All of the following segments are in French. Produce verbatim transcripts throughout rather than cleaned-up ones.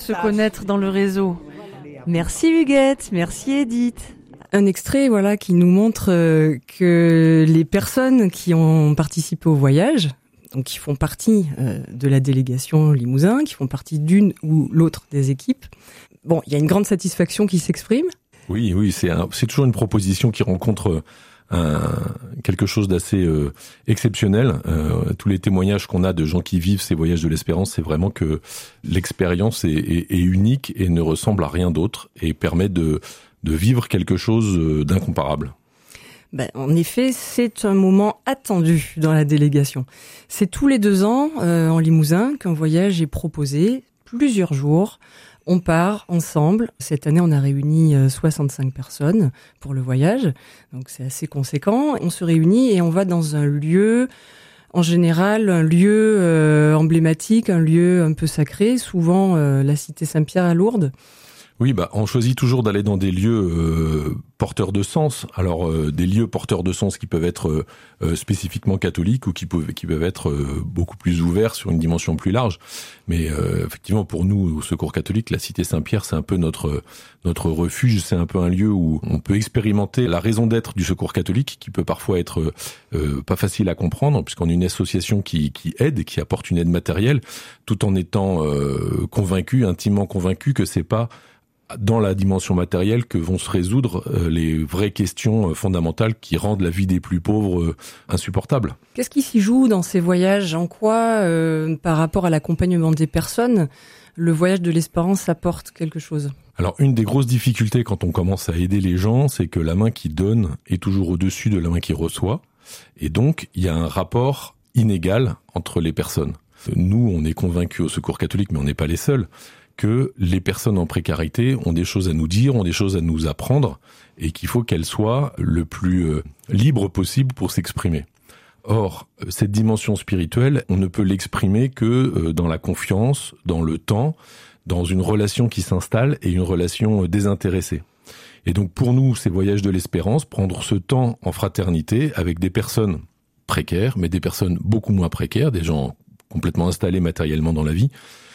Se connaître dans le réseau. Merci Huguette, merci Edith. Un extrait voilà qui nous montre euh, que les personnes qui ont participé au voyage, donc qui font partie euh, de la délégation Limousin, qui font partie d'une ou l'autre des équipes, bon, il y a une grande satisfaction qui s'exprime. Oui, oui, c'est, un, c'est toujours une proposition qui rencontre un, quelque chose d'assez euh, exceptionnel. Euh, tous les témoignages qu'on a de gens qui vivent ces voyages de l'espérance, c'est vraiment que l'expérience est, est, est unique et ne ressemble à rien d'autre et permet de, de vivre quelque chose d'incomparable. Ben, en effet, c'est un moment attendu dans la délégation. C'est tous les deux ans, euh, en Limousin, qu'un voyage est proposé, plusieurs jours. On part ensemble. Cette année, on a réuni soixante-cinq personnes pour le voyage. Donc, c'est assez conséquent. On se réunit et on va dans un lieu, en général, un lieu euh, emblématique, un lieu un peu sacré, souvent euh, la cité Saint-Pierre à Lourdes. Oui, bah, on choisit toujours d'aller dans des lieux euh, porteurs de sens. Alors, euh, des lieux porteurs de sens qui peuvent être euh, spécifiquement catholiques ou qui peuvent, qui peuvent être euh, beaucoup plus ouverts sur une dimension plus large. Mais euh, effectivement, pour nous, au Secours catholique, la cité Saint-Pierre, c'est un peu notre notre refuge. C'est un peu un lieu où on peut expérimenter la raison d'être du Secours catholique, qui peut parfois être euh, pas facile à comprendre, puisqu'on est une association qui, qui aide et qui apporte une aide matérielle, tout en étant euh, convaincu, intimement convaincu que c'est pas dans la dimension matérielle que vont se résoudre euh, les vraies questions euh, fondamentales qui rendent la vie des plus pauvres euh, insupportable. Qu'est-ce qui s'y joue dans ces voyages ? En quoi, euh, par rapport à l'accompagnement des personnes, le voyage de l'espérance apporte quelque chose ? Alors, une des grosses difficultés quand on commence à aider les gens, c'est que la main qui donne est toujours au-dessus de la main qui reçoit. Et donc, il y a un rapport inégal entre les personnes. Nous, on est convaincus au Secours catholique, mais on n'est pas les seuls, que les personnes en précarité ont des choses à nous dire, ont des choses à nous apprendre, et qu'il faut qu'elles soient le plus euh, libres possible pour s'exprimer. Or, cette dimension spirituelle, on ne peut l'exprimer que euh, dans la confiance, dans le temps, dans une relation qui s'installe et une relation euh, désintéressée. Et donc pour nous, ces voyages de l'espérance, prendre ce temps en fraternité avec des personnes précaires, mais des personnes beaucoup moins précaires, des gens complètement installés matériellement dans la vie,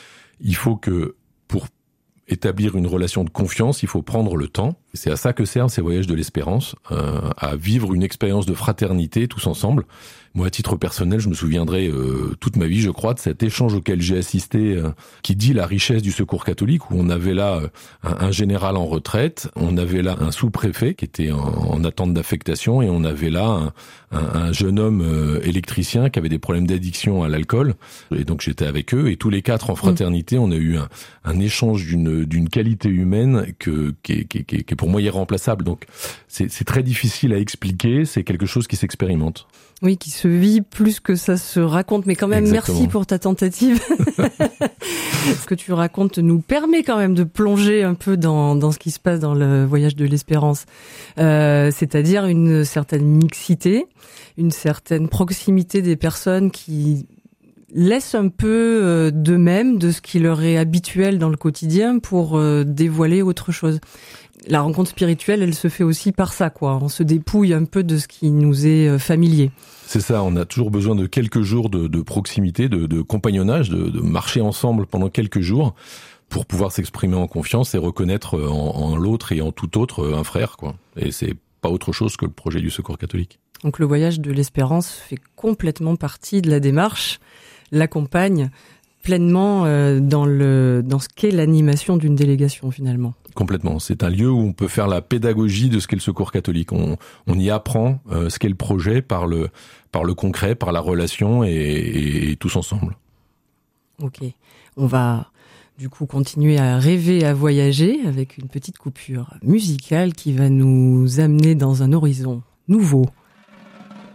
il faut que pour établir une relation de confiance, il faut prendre le temps. C'est à ça que servent ces voyages de l'espérance, euh, à vivre une expérience de fraternité tous ensemble. Moi, à titre personnel, je me souviendrai euh, toute ma vie, je crois, de cet échange auquel j'ai assisté, euh, qui dit la richesse du Secours catholique, où on avait là euh, un, un général en retraite, on avait là un sous-préfet qui était en, en attente d'affectation, et on avait là un, un, un jeune homme euh, électricien qui avait des problèmes d'addiction à l'alcool. Et donc j'étais avec eux, et tous les quatre en fraternité, on a eu un, un échange d'une, d'une qualité humaine que, qui, est, qui, est, qui est pour moi irremplaçable. Donc c'est, c'est très difficile à expliquer, c'est quelque chose qui s'expérimente. Oui, qui se vit plus que ça se raconte, mais quand même, Exactement. Merci pour ta tentative. Ce que tu racontes nous permet quand même de plonger un peu dans, dans ce qui se passe dans le voyage de l'espérance. Euh, c'est-à-dire une certaine mixité, une certaine proximité des personnes qui laissent un peu euh, d'eux-mêmes, de ce qui leur est habituel dans le quotidien pour euh, dévoiler autre chose. La rencontre spirituelle, elle se fait aussi par ça, quoi. On se dépouille un peu de ce qui nous est familier. C'est ça, on a toujours besoin de quelques jours de, de proximité, de, de compagnonnage, de, de marcher ensemble pendant quelques jours pour pouvoir s'exprimer en confiance et reconnaître en, en l'autre et en tout autre un frère, quoi. Et c'est pas autre chose que le projet du Secours catholique. Donc le voyage de l'espérance fait complètement partie de la démarche, l'accompagne pleinement euh, dans le dans ce qu'est l'animation d'une délégation finalement. Complètement. C'est un lieu où on peut faire la pédagogie de ce qu'est le Secours catholique. On, on y apprend euh, ce qu'est le projet par le par le concret, par la relation et, et, et tous ensemble. Ok. On va du coup continuer à rêver, à voyager avec une petite coupure musicale qui va nous amener dans un horizon nouveau.